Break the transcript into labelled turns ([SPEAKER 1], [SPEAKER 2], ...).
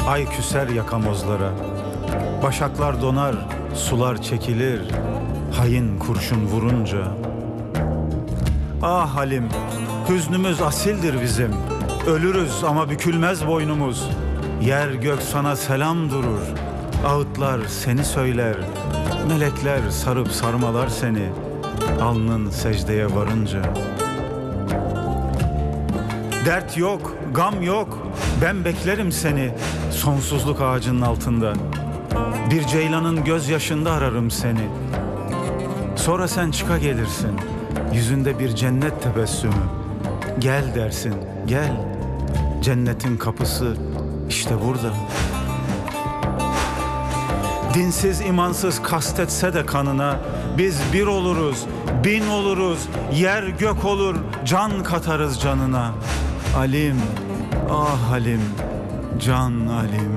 [SPEAKER 1] Ay küser yakamozlara, başaklar donar, sular çekilir, hain kurşun vurunca. Ah Halim, hüznümüz asildir bizim, ölürüz ama bükülmez boynumuz. Yer gök sana selam durur, ağıtlar seni söyler, melekler sarıp sarmalar seni, alnın secdeye varınca. Dert yok, gam yok, ben beklerim seni sonsuzluk ağacının altında. Bir ceylanın gözyaşında ararım seni. Sonra sen çıka gelirsin, yüzünde bir cennet tebessümü. Gel dersin, gel. Cennetin kapısı işte burada. Dinsiz imansız kastetse de kanına, biz bir oluruz, bin oluruz, yer gök olur, can katarız canına. Alim, ah Halim, can Alim.